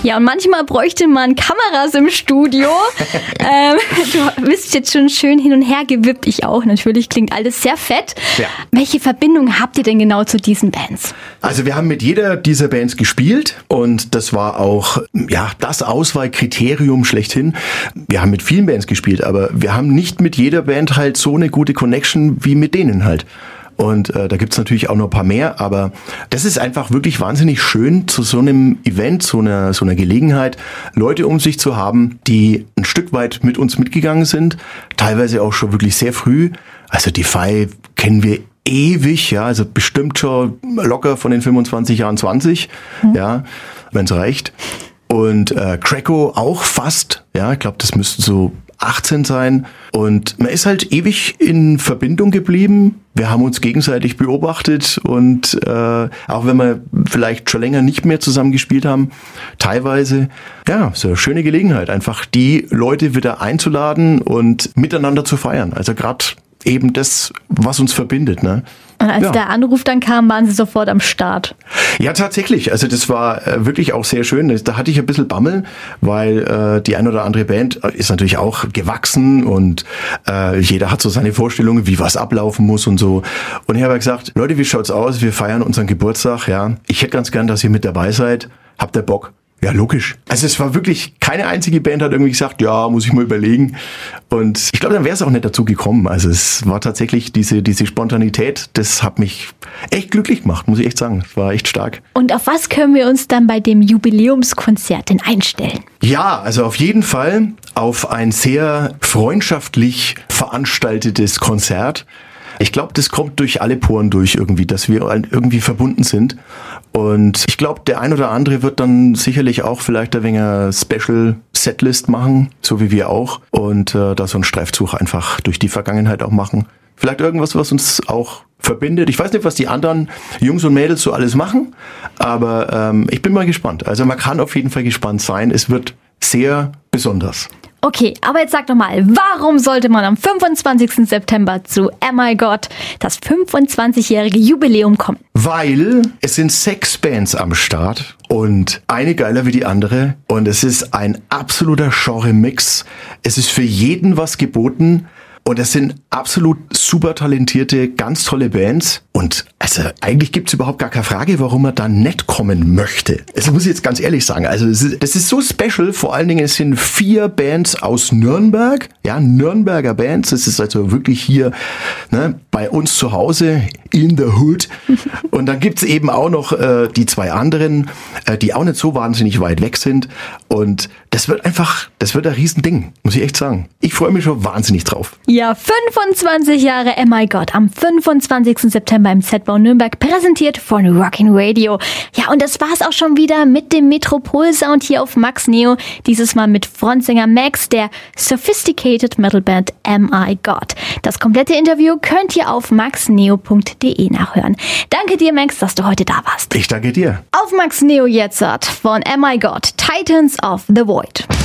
Ja, und manchmal bräuchte man Kameras im Studio. Du bist jetzt schon schön hin und her gewippt. Ich auch. Natürlich klingt alles sehr fett. Ja. Welche Verbindung habt ihr denn genau zu diesen Bands? Also wir haben mit jeder dieser Bands gespielt und das war auch das Auswahlkriterium schlechthin. Wir haben mit vielen Bands gespielt, aber wir haben nicht mit jeder Band halt so eine gute Connection wie mit denen halt. Und da gibt's natürlich auch noch ein paar mehr, aber das ist einfach wirklich wahnsinnig schön, zu so einem Event, so einer Gelegenheit, Leute um sich zu haben, die ein Stück weit mit uns mitgegangen sind, teilweise auch schon wirklich sehr früh. Also Defy kennen wir ewig, ja, also bestimmt schon locker von den 25 Jahren 20, ja, wenn's reicht. Und Krakow auch fast, ja, ich glaube, das müssten so 18 sein. Und man ist halt ewig in Verbindung geblieben. Wir haben uns gegenseitig beobachtet und auch wenn wir vielleicht schon länger nicht mehr zusammen gespielt haben, teilweise, ja, so eine schöne Gelegenheit, einfach die Leute wieder einzuladen und miteinander zu feiern. Also gerade eben das, was uns verbindet, ne? Und als der Anruf dann kam, waren sie sofort am Start. Ja, tatsächlich. Also das war wirklich auch sehr schön. Da hatte ich ein bisschen Bammel, weil die ein oder andere Band ist natürlich auch gewachsen und jeder hat so seine Vorstellungen, wie was ablaufen muss und so. Und ich habe gesagt, Leute, wie schaut's aus? Wir feiern unseren Geburtstag, ja. Ich hätte ganz gern, dass ihr mit dabei seid. Habt ihr Bock? Ja, logisch. Also es war wirklich, keine einzige Band hat irgendwie gesagt, ja, muss ich mal überlegen. Und ich glaube, dann wäre es auch nicht dazu gekommen. Also es war tatsächlich diese Spontanität, das hat mich echt glücklich gemacht, muss ich echt sagen. Es war echt stark. Und auf was können wir uns dann bei dem Jubiläumskonzert denn einstellen? Ja, also auf jeden Fall auf ein sehr freundschaftlich veranstaltetes Konzert. Ich glaube, das kommt durch alle Poren durch irgendwie, dass wir irgendwie verbunden sind. Und ich glaube, der ein oder andere wird dann sicherlich auch vielleicht ein wenig Special Setlist machen, so wie wir auch. Und da so einen Streifzug einfach durch die Vergangenheit auch machen. Vielleicht irgendwas, was uns auch verbindet. Ich weiß nicht, was die anderen Jungs und Mädels so alles machen, aber ich bin mal gespannt. Also man kann auf jeden Fall gespannt sein. Es wird sehr besonders. Okay, aber jetzt sag doch mal, warum sollte man am 25. September zu Oh My God, das 25-jährige Jubiläum, kommen? Weil es sind 6 Bands am Start und eine geiler wie die andere und es ist ein absoluter Genre-Mix. Es ist für jeden was geboten. Und es sind absolut super talentierte, ganz tolle Bands. Und also eigentlich gibt's überhaupt gar keine Frage, warum man da nicht kommen möchte. Das muss ich jetzt ganz ehrlich sagen. Also das ist so special. Vor allen Dingen, es sind 4 Bands aus Nürnberg. Ja, Nürnberger Bands. Das ist also wirklich hier, ne, bei uns zu Hause in the Hood. Und dann gibt's eben auch noch die 2 anderen, die auch nicht so wahnsinnig weit weg sind. Und das wird ein Riesending, muss ich echt sagen. Ich freue mich schon wahnsinnig drauf. Ja, 25 Jahre Oh My God am 25. September im Z-Bau Nürnberg, präsentiert von Rockin' Radio. Ja, und das war's auch schon wieder mit dem Metropol-Sound hier auf Max Neo. Dieses Mal mit Frontsänger Max, der Sophisticated Metal Band Oh My God. Das komplette Interview könnt ihr auf maxneo.de nachhören. Danke dir, Max, dass du heute da warst. Ich danke dir. Auf Max Neo jetzt von Oh My God, Titans of the Void.